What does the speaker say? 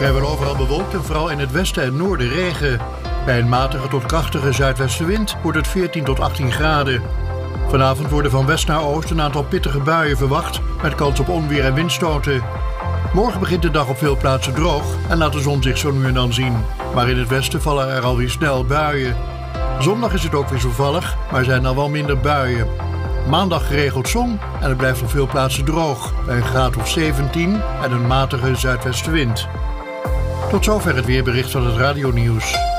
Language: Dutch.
Vrijwel overal bewolkt en vooral in het westen en noorden regen. Bij een matige tot krachtige zuidwestenwind wordt het 14 tot 18 graden. Vanavond worden van west naar oost een aantal pittige buien verwacht, met kans op onweer en windstoten. Morgen begint de dag op veel plaatsen droog en laat de zon zich zo nu en dan zien. Maar in het westen vallen er alweer snel buien. Zondag is het ook wisselvallig, maar zijn al wel minder buien. Maandag geregeld zon en het blijft op veel plaatsen droog, bij een graad of 17 en een matige zuidwestenwind. Tot zover het weerbericht van het radionieuws.